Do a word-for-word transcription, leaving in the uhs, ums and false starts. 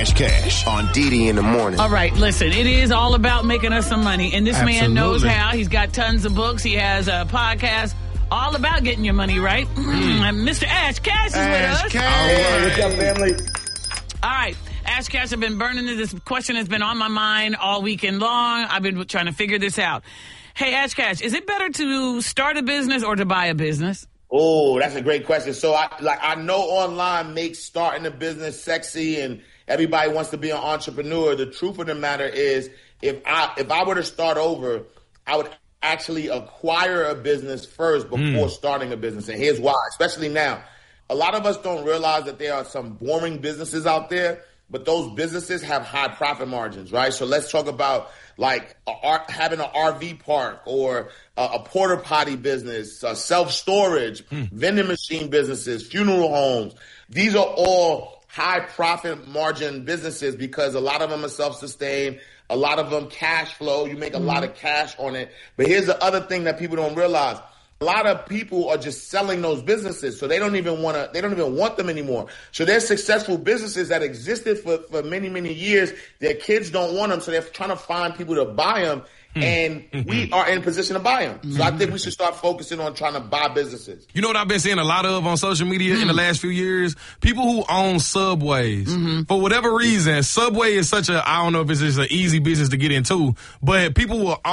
Ash Cash on D D in the morning. All right, listen, it is all about making us some money, and this Absolutely. man knows how. He's got tons of books. He has a podcast all about getting your money right. Mm. Mister Ash Cash is Ash with us. Cash. Hey, what's up, family? All right, Ash Cash, I've been burning this. This question has been on my mind all weekend long. I've been trying to figure this out. Hey, Ash Cash, is it better to start a business or to buy a business? Oh, that's a great question. So, I like I know online makes starting a business sexy, and everybody wants to be an entrepreneur. The truth of the matter is, if I if I were to start over, I would actually acquire a business first before mm. starting a business. And here's why, especially now. A lot of us don't realize that there are some boring businesses out there, but those businesses have high profit margins, right? So let's talk about like a, having an R V park or a, a porta potty business, uh, self-storage, mm. vending machine businesses, funeral homes. These are all high profit margin businesses because a lot of them are self-sustained. A lot of them cash flow. You make a mm. lot of cash on it. But here's the other thing that people don't realize. A lot of people are just selling those businesses, so they don't even want to. They don't even want them anymore. So there's successful businesses that existed for, for many, many years. Their kids don't want them, so they're trying to find people to buy them, mm. and mm-hmm. we are in a position to buy them. So mm-hmm. I think we should start focusing on trying to buy businesses. You know what I've been seeing a lot of on social media mm. in the last few years? People who own Subways. Mm-hmm. For whatever reason, Subway is such a, I don't know if it's just an easy business to get into, but people will